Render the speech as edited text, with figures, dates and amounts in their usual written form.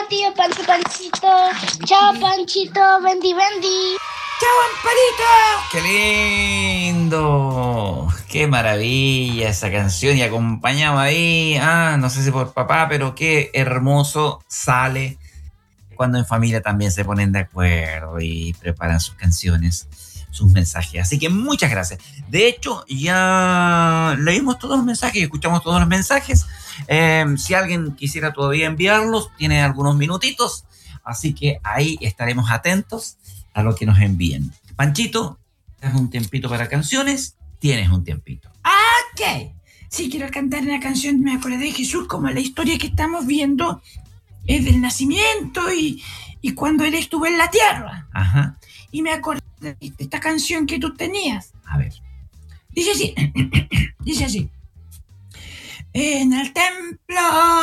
tío Panchito. Chao, Panchito. Bendy. ¡Chao, Amparito! ¡Qué lindo! ¡Qué maravilla esa canción! Y acompañado ahí, no sé si por papá, pero qué hermoso sale cuando en familia también se ponen de acuerdo y preparan sus canciones, sus mensajes. Así que muchas gracias. De hecho, ya leímos todos los mensajes, escuchamos todos los mensajes. Si alguien quisiera todavía enviarlos, tiene algunos minutitos. Así que ahí estaremos atentos a lo que nos envíen. Panchito, ¿tienes un tiempito para canciones? Tienes un tiempito. Ok. Sí, quiero cantar una canción. Me acordé de Jesús, como la historia que estamos viendo es del nacimiento y cuando él estuvo en la tierra. Ajá. Y me acordé de esta canción que tú tenías. A ver. Dice así. Dice así. En el templo